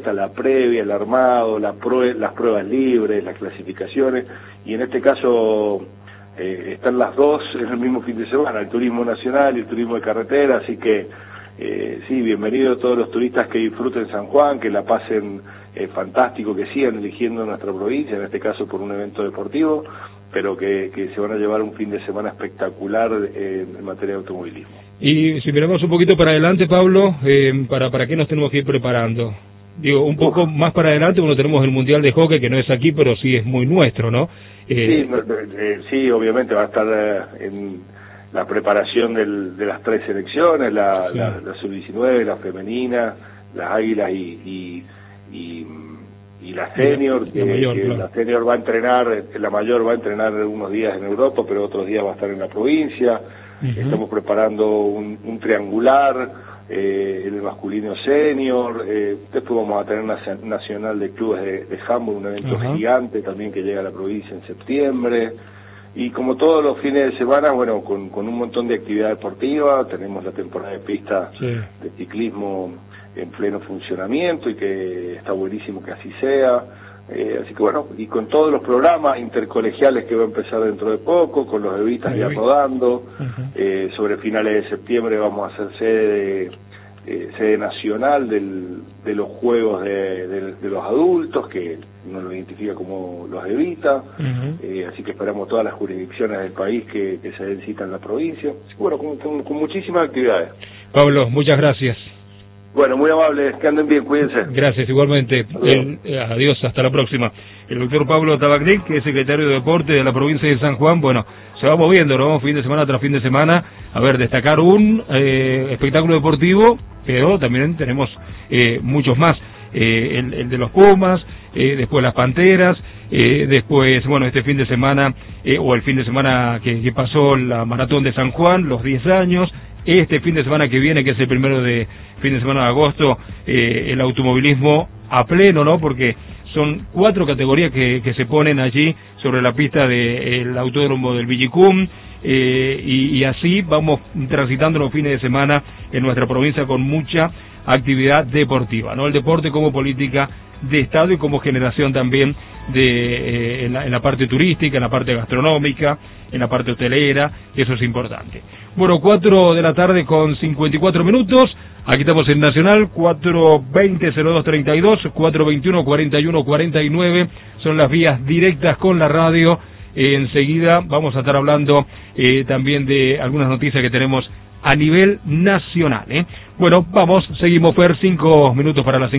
vuelta, la previa, el armado, las pruebas libres, las clasificaciones, y en este caso están las dos en el mismo fin de semana, el turismo nacional y el turismo de carretera, así que sí, bienvenidos todos los turistas que disfruten San Juan, que la pasen fantástico, que sigan eligiendo nuestra provincia, en este caso por un evento deportivo, pero que se van a llevar un fin de semana espectacular en materia de automovilismo. Y si miramos un poquito para adelante, Pablo, ¿para qué nos tenemos que ir preparando? Digo, un poco más para adelante, bueno, tenemos el Mundial de Hockey, que no es aquí, pero sí es muy nuestro, ¿no? Sí, obviamente va a estar en la preparación de las 3 selecciones, la sub-19, la femenina, las águilas y la senior, la senior va a entrenar, la mayor va a entrenar unos días en Europa, pero otros días va a estar en la provincia. Estamos preparando un triangular, el masculino senior, después vamos a tener nacional de clubes de handball, un evento gigante también que llega a la provincia en septiembre. Y como todos los fines de semana, bueno, con un montón de actividad deportiva, tenemos la temporada de pista de ciclismo en pleno funcionamiento y que está buenísimo que así sea. Así que bueno, y con todos los programas intercolegiales que va a empezar dentro de poco, con los evitas ya rodando, sobre finales de septiembre vamos a hacer sede nacional de los juegos de los adultos, que uno lo identifica como los evita, así que esperamos todas las jurisdicciones del país que se den cita en la provincia. Así que bueno, con muchísimas actividades. Pablo, muchas gracias. Bueno, muy amables, que anden bien, cuídense. Gracias, igualmente. Adiós, hasta la próxima. El doctor Pablo Tabacnik, que es secretario de Deporte de la provincia de San Juan, bueno, se va moviendo, ¿no? Fin de semana tras fin de semana, a ver, destacar un espectáculo deportivo, pero también tenemos muchos más. El de los Pumas, después las Panteras, después, bueno, este fin de semana, o el fin de semana que pasó la Maratón de San Juan, los 10 años, este fin de semana que viene, que es el primero de fin de semana de agosto, el automovilismo a pleno, ¿no? Porque son 4 categorías que se ponen allí sobre la pista del autódromo del Villicum, y así vamos transitando los fines de semana en nuestra provincia con mucha actividad deportiva, ¿no? El deporte como política de Estado y como generación también en la parte turística, en la parte gastronómica, en la parte hotelera, eso es importante. Bueno, 4 de la tarde con 54 minutos, aquí estamos en Nacional, 420-0232, 421-4149, son las vías directas con la radio. Enseguida vamos a estar hablando también de algunas noticias que tenemos a nivel nacional. Bueno, seguimos, Fer, 5 minutos para las 5.